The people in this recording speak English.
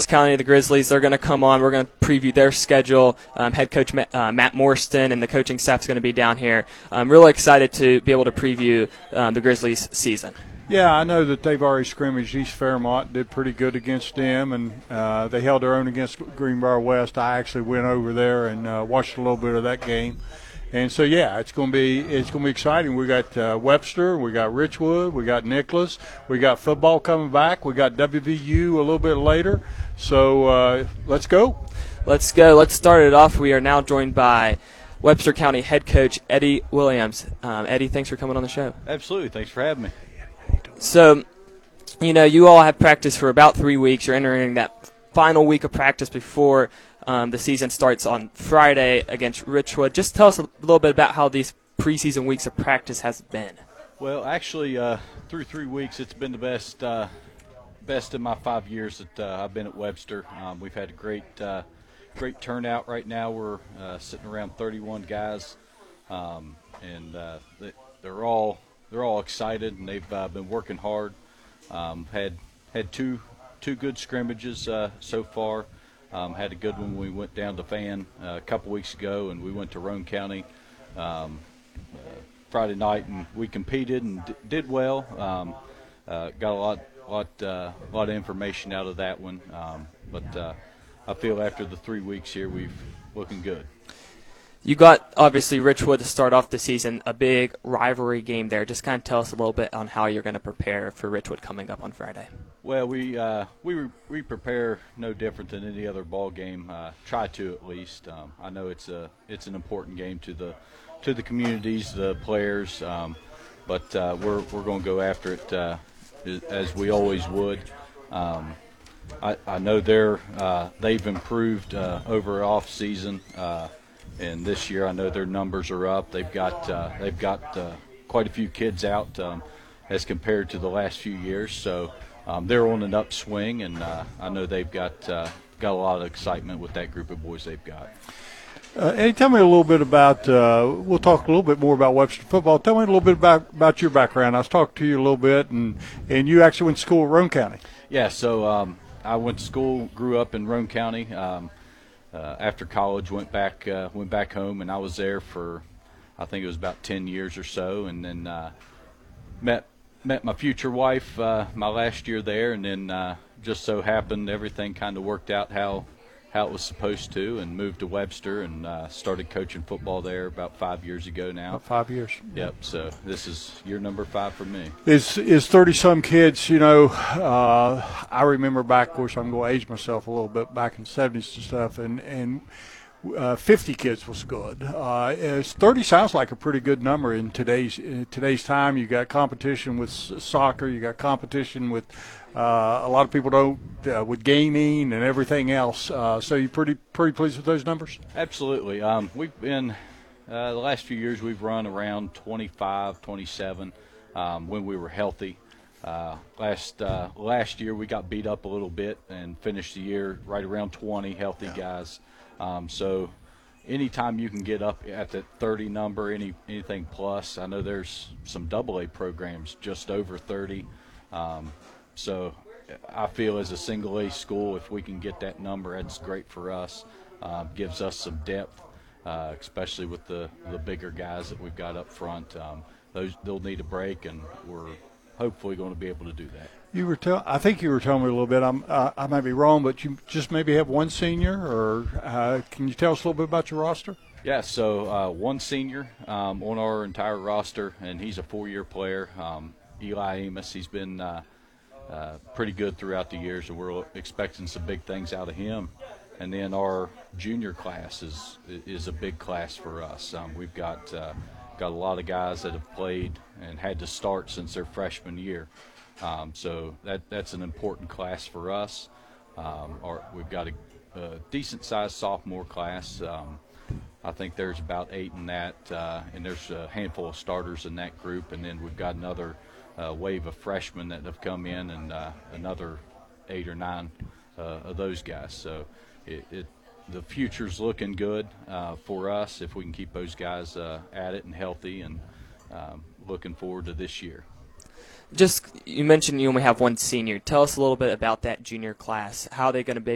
Williams County, the Grizzlies, they're going to come on. We're going to preview their schedule. Head coach Matt Morston and the coaching staff is going to be down here. I'm really excited to be able to preview the Grizzlies season. Yeah, I know that they've already scrimmaged East Fairmont, did pretty good against them, and they held their own against Greenbrier West. I actually went over there and watched a little bit of that game. And so, yeah, it's going to be exciting. We got Webster, we got Richwood, we got Nicholas, we got football coming back, we got WVU a little bit later. So let's go. Let's go. Let's start it off. We are now joined by Webster County head coach Eddie Williams. Eddie, thanks for coming on the show. Absolutely. Thanks for having me. So, you all have practiced for about 3 weeks. You're entering that final week of practice before the season starts on Friday against Richwood. Just tell us a little bit about how these preseason weeks of practice has been. Well, actually, through 3 weeks, it's been the best in my 5 years that I've been at Webster. We've had a great turnout right now. We're sitting around 31 guys, and they're all excited, and they've been working hard. Had two good scrimmages so far. Had a good one when we went down to Fan a couple weeks ago, and we went to Roane County Friday night, and we competed and did well. Got a lot of information out of that one, but I feel after the 3 weeks here, we've looking good. You got, obviously, Richwood to start off the season, a big rivalry game there. Just kind of tell us a little bit on how you're going to prepare for Richwood coming up on Friday. Well, we prepare no different than any other ball game. Try to, at least. I know it's an important game to the communities, the players, but we're going to go after it as we always would. I know they've improved over off season. And this year, I know their numbers are up. They've got quite a few kids out as compared to the last few years. So they're on an upswing, and I know they've got a lot of excitement with that group of boys they've got. Eddie, tell me a little bit about. We'll talk a little bit more about Webster football. Tell me a little bit about your background. I was talking to you a little bit, and you actually went to school at Roane County. Yeah. So I went to school, grew up in Roane County. After college, went back home, and I was there for, I think it was about 10 years or so, and then met my future wife my last year there, and then just so happened everything kind of worked out how it was supposed to, and moved to Webster and started coaching football there about 5 years ago now. About 5 years. Yep. So this is year number 5 for me. Is 30-some kids, I remember back, of course, I'm going to age myself a little bit, back in the 70s and stuff, and 50 kids was good. 30 sounds like a pretty good number in today's time. You got competition with soccer, you got competition with a lot of people don't with gaming and everything else. So you pretty pleased with those numbers? Absolutely. We've been the last few years we've run around 25, 27 when we were healthy. Last year we got beat up a little bit and finished the year right around 20 healthy guys. So anytime you can get up at that 30 number, anything plus, I know there's some AA programs just over 30. So I feel as a single A school, if we can get that number, that's great for us. Gives us some depth, especially with the bigger guys that we've got up front. They'll need a break, and we're hopefully going to be able to do that. I think you were telling me a little bit. I might be wrong, but you just maybe have one senior, or can you tell us a little bit about your roster? Yeah, so one senior on our entire roster, and he's a 4-year player. Eli Amos, he's been pretty good throughout the years, and we're expecting some big things out of him. And then our junior class is a big class for us. We've got a lot of guys that have played and had to start since their freshman year. So that's an important class for us. We've got a decent-sized sophomore class. I think there's about 8 in that, and there's a handful of starters in that group. And then we've got another wave of freshmen that have come in, and another 8 or 9 of those guys. So the future's looking good for us if we can keep those guys at it and healthy, and looking forward to this year. You mentioned you only have one senior. Tell us a little bit about that junior class. How are they going to be